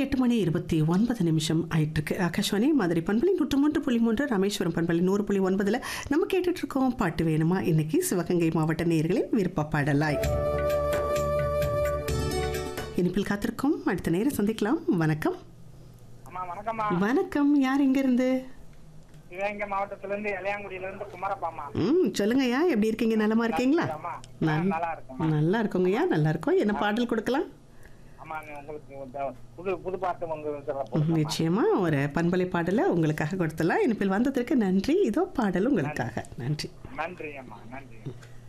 8:29 ஆயிட்டிருக்கு. ஆகாஷ்வாணி மதுரை பண்பலை 103.3, ராமேஸ்வரம் பண்பலை 100.9 நம்ம கேட்டுட்டு இருக்கோம் பாட்டு வேணுமா. இன்னைக்கு சிவகங்கை மாவட்ட நேயர்களின் விருப்ப பாடலாய் இனிப்பில் காத்திருக்கும். அடுத்த நேரம் சந்திக்கலாம். வணக்கம். வணக்கம். யார் எங்க இருந்து? சிவகங்கை மாவட்டத்திலிருந்து இளையாங்குடியிலிருந்து குமாரப்பாமா. சொல்லுங்கய்யா, எப்படி இருக்கீங்க? நலமா இருக்கீங்களா? நல்லா இருக்கோங்கய்யா, நல்லா இருக்கோம். என்ன பாடல் கொடுக்கலாம்? நிச்சயமா ஒரு பண்பலை பாடலை உங்களுக்காக கொடுத்தலாம். இனிப்பில் வந்ததற்கு நன்றி. இதோ பாடல் உங்களுக்காக. நன்றி. நன்றி அம்மா, நன்றி.